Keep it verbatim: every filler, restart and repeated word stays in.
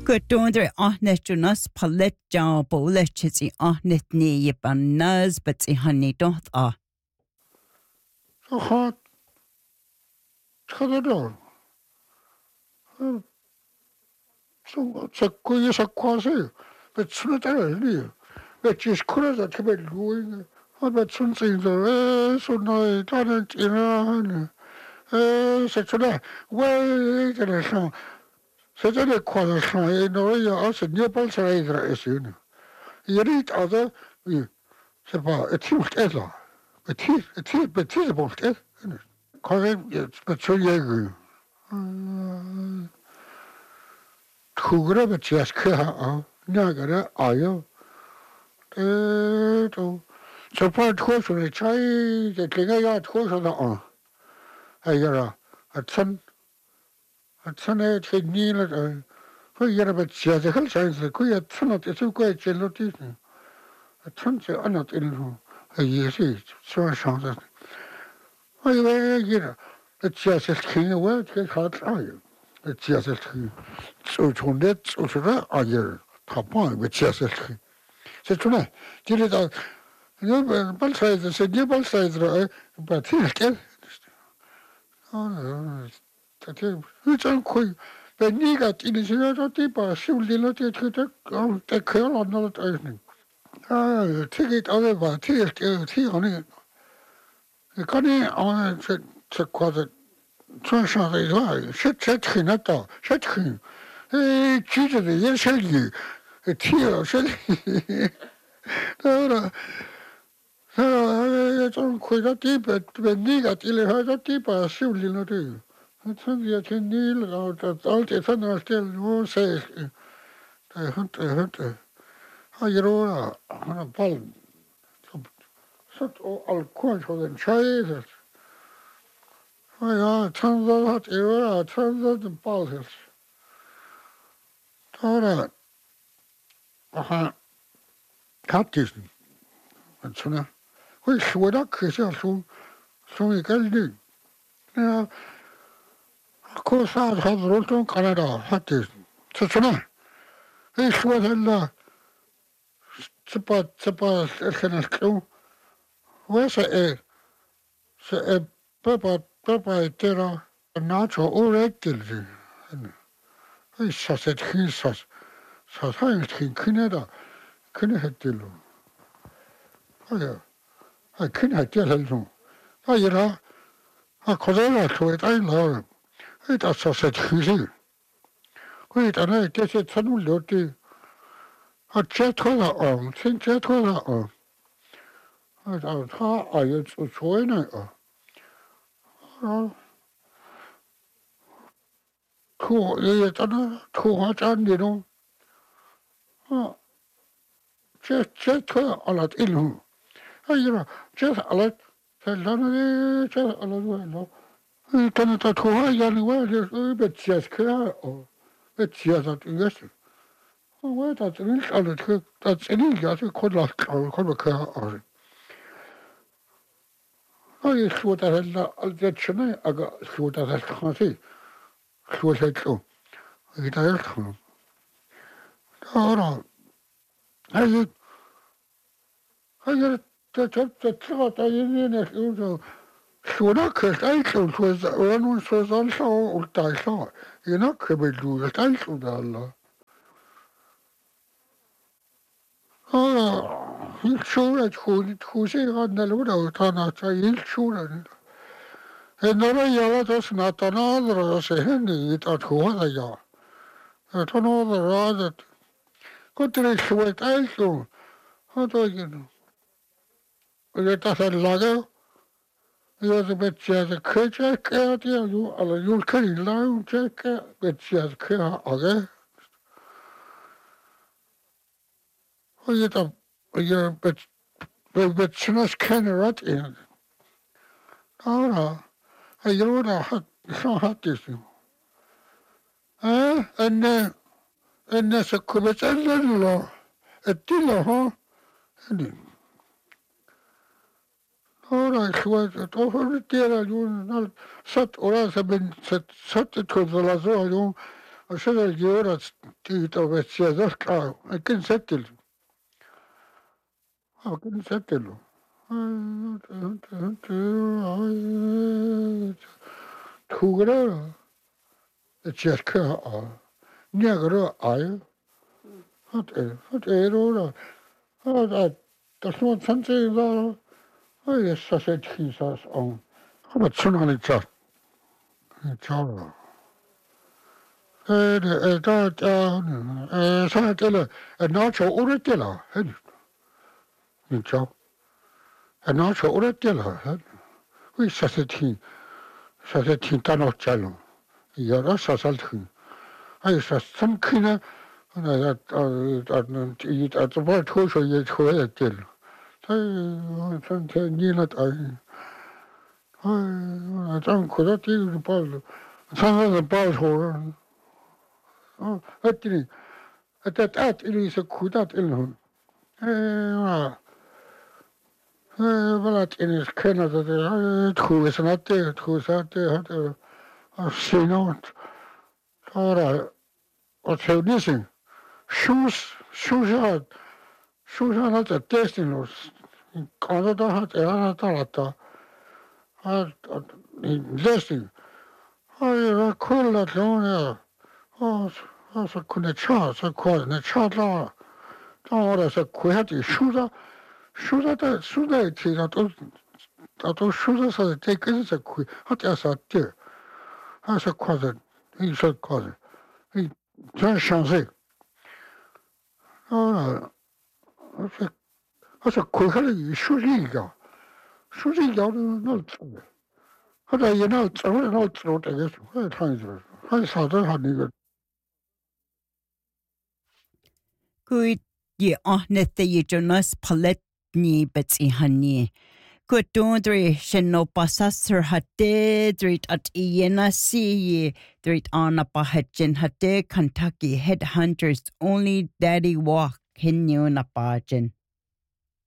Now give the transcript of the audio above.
Gordondre ahnetunas palet job bolechis I ahnet ni yibanaz but I honey dot ah. So hard. Chadador. So so kuya sa kwase. But sunatara li. But just kuraza tebe luing. But sunsin so so no talent ina. Eh so chuna. Wait a minute. So that kwase so you know you also Nepal side is you. You read other you. C'est pas et tu es là. Petit petit petit bon est. Quand même c'est pas yego. Tugra betias ka nagara ayo. Eh to. So pas trop sur les chai, c'est que il y a trop sur là. Ayara. Atsan atsan est ni là. Faut y avoir betias de quel sens que y a tsana c'est quoi c'est l'autre. Atsan c'est un autre illu. Ayé c'est sur chance. Ay ouais, gira. Betias est qui ouais, c'est hard ayo. Betias est qui. So tournet so ça ayer. Tapant betias est qui. C'est tout là. Tu les as non pas ça c'est bien pas ça pas tiré. Ah, c'est c'est un coup. Ben ni gat il est là tout pas sur les là tu tu tu que là dans le ah ticket on va tirer tirer on est quand on c'est c'est quoi de tout changer là c'est c'est très net c'est très et tu te dis c'est lui et tirer c'est là ah 좀 거기다 뒤에 네가 뒤에 하자 뒤에 시울리는 데 선지야 천일 나도 알때 선할때 뭐세 한테 한테 아 이러나 하나 발 섰어 알코올 저는 차에서 아야 천사가 되어라 천사도 발했어 τώρα 아하 같이 맞추나 왜 쉬워다 그셔 수 수이 갈리 야 코사 하드로도 가나다 하트 좋잖아 이 쉬워달라 스파 스파 에르케나스도 왜서 에 세 파파 파파 테라 나초 오레킬지 이 사세 힌사스 사사인 힌크네다 크네 했딜로 아야 아 크네 했딜로 아이라 아 거절라 소에 따이라 이 다사세 힌시 그 있잖아 이제 천을 넣지 아 제토라 어 진짜 토라 어 아, 다 아유 좋아해네 어 그 얘잖아 토하잖니로 어 제 제토 알아 일후 아이라 제 알아 살라네 제 알아도 이 전에 다 토하야니 왜 베치스카 어 베치아서 이겼어 왜 다들 알아 그다 제니가 그 콜라 콜라 어 아이 수다를 알겠잖아 아가 수다를 하지 수다를 이다를 참 알아 아이 아이 저저 저다 얘네는 그 수다 그 사이클 수다 어느 수다서 울다서 이나 그벨도 사이클다 알라 아 일초에 그 그세가 날로다 타나 자 일초라는 너는 여자도 나타나더라서 했니 다 좋아하야 나타나더라 그들의 수에 따있어 하더기는 이게 다 살라가 이것도 배치해서 그저 깨야 돼요 알아 율클이 나요 제가 배치해서 그야 하게 이게 다 이게 배치 배치나스 캐너라 인 알아 이러다 한 상하겠어 아 안내 안내서 그거 잘라줄라 에틸라 하 아니 ahora suerte todo el día yo no sat ora se ben sat sat todo la zo yo Og så er det jo, at det er ved Cæsar krav. Jeg kan sætte det. Jeg kan sætte det. Tugra, det tjekke og nægre eje. Hat er, hat er, og der der sådan sådan set der, og jeg så sæt hisas om. Og hvad sådan han ikke sagt. Ciao. Eh, der der eh så er det at når så ordet der, hen. Min ciao. At når så ordet der, hen. Vi så sæt hin. Så sæt hin der nok ciao. Ja, der så salt hin. Ej, så sådan kender at at at i at der var to så jeg tror jeg til. Så sådan til nilet ej. Ej, så kunne det det bare. Så er det bare så. Og at det at det at det så kunne det til. Eh, eh, hvad at det kender det det. Tror sådan at det tror så det har og se noget. Så er der og til det shoes shoes har shoes har det destinos. Kan der har det er der der. Og læsning. Og jeg var cool at låne. Og og så kunne jeg tage, så kunne jeg tage der. Der var der så kunne jeg det shooter. Shooter der shooter til at at du shooter så det kan så kunne. Hat jeg så det. Og så kunne det. I så kunne det. I så chance. Og så og så kunne jeg shooter. Shooter jeg noget. Og der er noget, så er der noget, så er der noget, så er der noget, så er der noget. Gud, je ahnete je Jonas palet ni bets i hani. Gud dondre shenno pasasser hatte drit at iena si drit ana pahetjen hatte Kentucky Headhunters only daddy walk henyo na pajen.